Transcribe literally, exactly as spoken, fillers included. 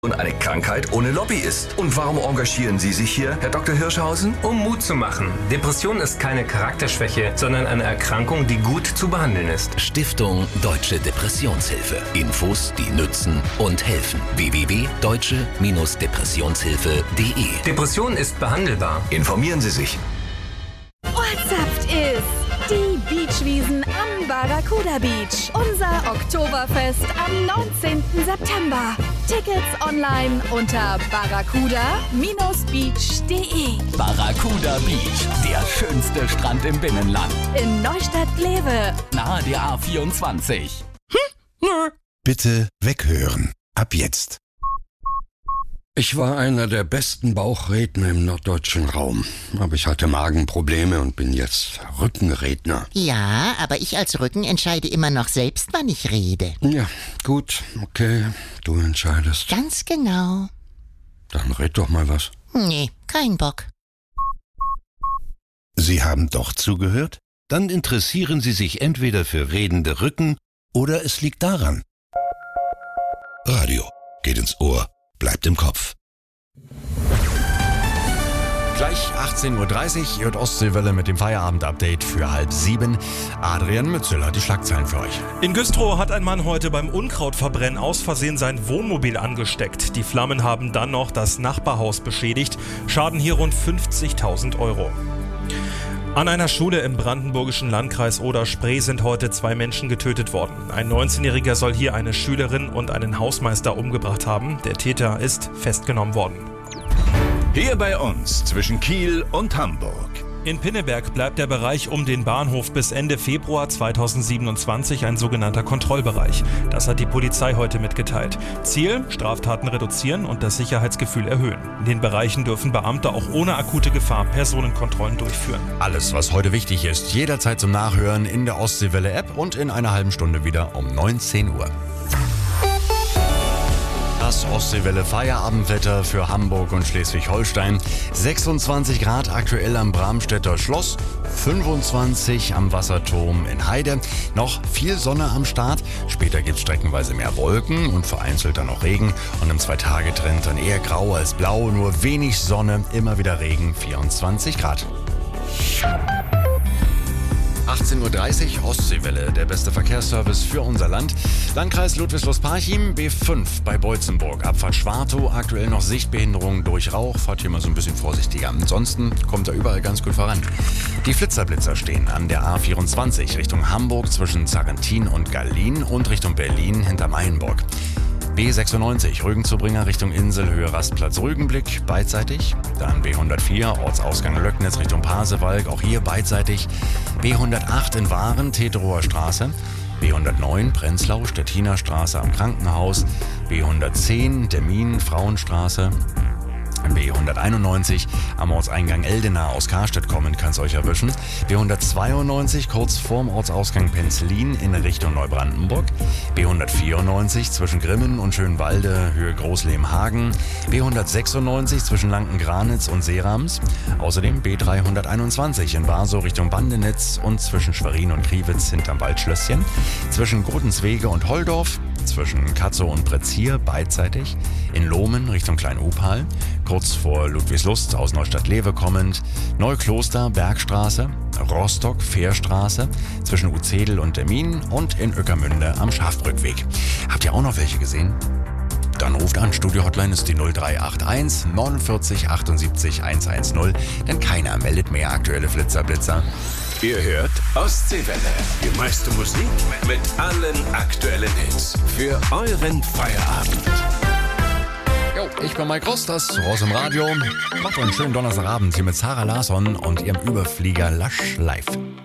Und eine Krankheit ohne Lobby ist. Und warum engagieren Sie sich hier, Herr Doktor Hirschhausen? Um Mut zu machen. Depression ist keine Charakterschwäche, sondern eine Erkrankung, die gut zu behandeln ist. Stiftung Deutsche Depressionshilfe. Infos, die nützen und helfen. w w w punkt deutsche Depressionshilfe punkt de Depression ist behandelbar. Informieren Sie sich. Ortssaft ist die Beachwiesen am Barracuda Beach. Unser Oktoberfest am neunzehnten September. Tickets online unter barracuda beach punkt de. Barracuda Beach, der schönste Strand im Binnenland. In Neustadt-Glewe. Nahe der A vierundzwanzig. Hm? Nö. Bitte weghören. Ab jetzt. Ich war einer der besten Bauchredner im norddeutschen Raum. Aber ich hatte Magenprobleme und bin jetzt Rückenredner. Ja, aber ich als Rücken entscheide immer noch selbst, wann ich rede. Ja, gut, okay, du entscheidest. Ganz genau. Dann red doch mal was. Nee, kein Bock. Sie haben doch zugehört? Dann interessieren Sie sich entweder für redende Rücken oder es liegt daran. Radio geht ins Ohr. Bleibt im Kopf. Gleich achtzehn Uhr dreißig, ihr hört Ostseewelle mit dem Feierabend-Update für halb sieben. Adrian Mützel hat die Schlagzeilen für euch. In Güstrow hat ein Mann heute beim Unkrautverbrennen aus Versehen sein Wohnmobil angesteckt. Die Flammen haben dann noch das Nachbarhaus beschädigt. Schaden hier rund fünfzigtausend Euro. An einer Schule im brandenburgischen Landkreis Oder-Spree sind heute zwei Menschen getötet worden. Ein neunzehnjähriger soll hier eine Schülerin und einen Hausmeister umgebracht haben. Der Täter ist festgenommen worden. Hier bei uns zwischen Kiel und Hamburg. In Pinneberg bleibt der Bereich um den Bahnhof bis Ende Februar zweitausendsiebenundzwanzig ein sogenannter Kontrollbereich. Das hat die Polizei heute mitgeteilt. Ziel: Straftaten reduzieren und das Sicherheitsgefühl erhöhen. In den Bereichen dürfen Beamte auch ohne akute Gefahr Personenkontrollen durchführen. Alles, was heute wichtig ist, jederzeit zum Nachhören in der Ostseewelle-App und in einer halben Stunde wieder um neunzehn Uhr. Das Ostseewelle Feierabendwetter für Hamburg und Schleswig-Holstein. sechsundzwanzig Grad aktuell am Bramstädter Schloss, fünfundzwanzig am Wasserturm in Heide. Noch viel Sonne am Start. Später gibt es streckenweise mehr Wolken und vereinzelt dann noch Regen. Und im Zwei-Tage-Trend dann eher grau als blau, nur wenig Sonne, immer wieder Regen, vierundzwanzig Grad. achtzehn Uhr dreißig, Ostseewelle, der beste Verkehrsservice für unser Land. Landkreis Ludwigslust-Parchim, B fünf bei Beutzenburg. Abfahrt Schwartow, aktuell noch Sichtbehinderung durch Rauch. Fahrt hier mal so ein bisschen vorsichtiger. Ansonsten kommt er überall ganz gut voran. Die Flitzerblitzer stehen an der A vierundzwanzig Richtung Hamburg zwischen Sarrentin und Gallien und Richtung Berlin hinter Mayenburg. B sechsundneunzig, Rügenzubringer Richtung Insel, Höhe Rastplatz Rügenblick, beidseitig. Dann B hundertvier, Ortsausgang Löcknitz Richtung Pasewalk, auch hier beidseitig. B hundertacht in Waren, Teterower Straße. B hundertneun, Prenzlau, Stettiner Straße am Krankenhaus. B hundertzehn, Demmin, Frauenstraße. B hunderteinundneunzig, am Ortseingang Eldena aus Karstedt kommen, kann es euch erwischen. B hundertzweiundneunzig, kurz vorm Ortsausgang Penzlin in Richtung Neubrandenburg. B hundertvierundneunzig, zwischen Grimmen und Schönwalde, Höhe Großlehmhagen. B hundertsechsundneunzig, zwischen Lanken-Granitz und Seerams. Außerdem B dreihunderteinundzwanzig in Barsow Richtung Bandenitz und zwischen Schwerin und Kriwitz hinterm Waldschlösschen. Zwischen Grutenswege und Holdorf. Zwischen Katzow und Pretzier beidseitig, in Lohmen Richtung Klein-Upal, kurz vor Ludwigslust aus Neustadt-Lewe kommend, Neukloster, Bergstraße, Rostock, Fährstraße, zwischen Uzedel und Demmin und in Ueckermünde am Schafbrückweg. Habt ihr auch noch welche gesehen? Dann ruft an, Studio-Hotline ist die null drei acht eins neunundvierzig achtundsiebzig hundertzehn, denn keiner meldet mehr aktuelle Flitzerblitzer. Ihr hört Ostseewelle. Die meiste Musik mit allen aktuellen Hits. Für euren Feierabend. Jo, ich bin Mike Ross, das Ross im Radio. Macht euch einen schönen Donnerstagabend hier mit Sarah Larsson und ihrem Überflieger Lush Live.